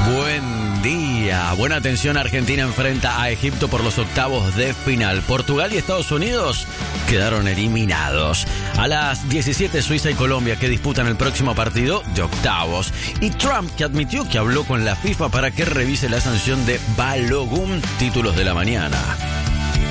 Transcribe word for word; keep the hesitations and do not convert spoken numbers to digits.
Buen día. Buena atención, Argentina enfrenta a Egipto por los octavos de final. Portugal y Estados Unidos quedaron eliminados. A las diecisiete, Suiza y Colombia, que disputan el próximo partido de octavos. Y Trump, que admitió que habló con la FIFA para que revise la sanción de Balogun. Títulos de la mañana.